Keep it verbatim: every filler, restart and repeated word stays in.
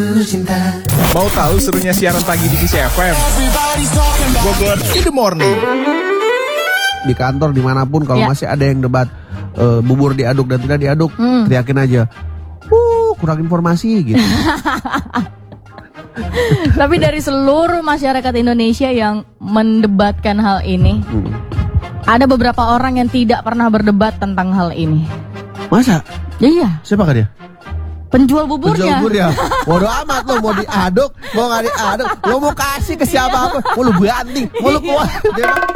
Mau tahu serunya siaran pagi di Kiss F M? Bogor in the morning. Di kantor dimanapun kalau Ya. masih ada yang debat uh, bubur diaduk dan tidak diaduk, Hmm. teriakin aja, uh kurang informasi gitu. Tapi dari seluruh masyarakat Indonesia yang mendebatkan hal ini, Hmm. ada beberapa orang yang tidak pernah berdebat tentang hal ini. Masa? Iya, Siapa kan dia? penjual buburnya. Penjual bubur ya. Bodo amat lo mau diaduk, mau nggak diaduk, lo mau kasih ke siapa apa, mau lo banting, mau lo kuat. Dia